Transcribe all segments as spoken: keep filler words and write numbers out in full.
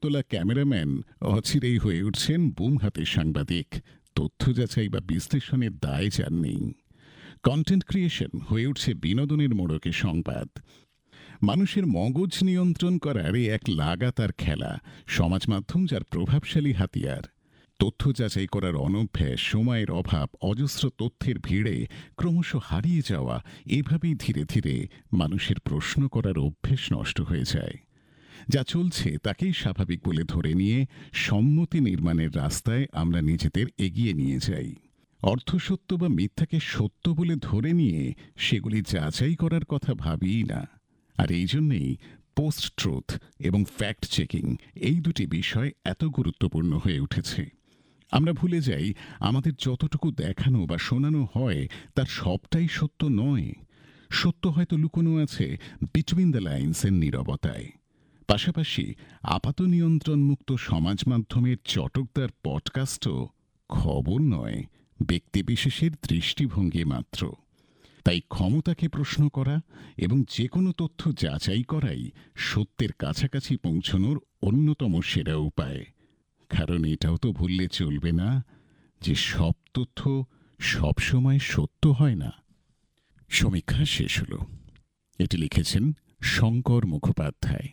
তোলা ক্যামেরাম্যান অচিরেই হয়ে উঠছেন বুম হাতে সাংবাদিক। তথ্য যাচাই বা বিশ্লেষণের দায় যার নেই। কন্টেন্ট ক্রিয়েশন হয়ে উঠছে বিনোদনের মোড়কে সংবাদ। মানুষের মগজ নিয়ন্ত্রণ করার এই এক লাগাতার খেলা। সমাজ মাধ্যম যার প্রভাবশালী হাতিয়ার। তথ্য যাচাই করার অনভ্যাস, সময়ের অভাব, অজস্র তথ্যের ভিড়ে ক্রমশ হারিয়ে যাওয়া, এভাবেই ধীরে ধীরে মানুষের প্রশ্ন করার অভ্যেস নষ্ট হয়ে যায়। যা চলছে তাকেই স্বাভাবিক বলে ধরে নিয়ে সম্মতি নির্মাণের রাস্তায় আমরা নিজেদের এগিয়ে নিয়ে যাই। অর্ধসত্য বা মিথ্যাকে সত্য বলে ধরে নিয়ে সেগুলি যাচাই করার কথা ভাবিই না। আর এই জন্যেই পোস্ট ট্রুথ এবং ফ্যাক্ট চেকিং এই দুটি বিষয় এত গুরুত্বপূর্ণ হয়ে উঠেছে। আমরা ভুলে যাই আমাদের যতটুকু দেখানো বা শোনানো হয় তার সবটাই সত্য নয়। সত্য হয়তো লুকোনো আছে বিটুইন দ্য লাইন্স এর নীরবতায়। পাশাপাশি আপাত নিয়ন্ত্রণ মুক্ত সমাজ মাধ্যমের চটকদার পডকাস্টও খবর নয়, ব্যক্তিবিশেষের দৃষ্টিভঙ্গি মাত্র। তাই ক্ষমতাকে প্রশ্ন করা এবং যে কোনো তথ্য যাচাই করাই সত্যের কাছাকাছি পৌঁছনোর অন্যতম সেরা উপায়। কারণ এটাও তো ভুললে চলবে না যে সব তথ্য সবসময় সত্য হয় না। সমীক্ষা শেষ হলো। এটি লিখেছেন শঙ্কর মুখোপাধ্যায়।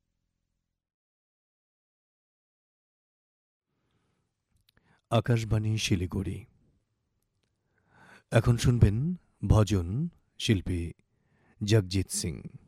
আকাশবাণী শিলিগুড়ি। এখন শুনবেন ভজন শিল্পী জগজিৎ সিং।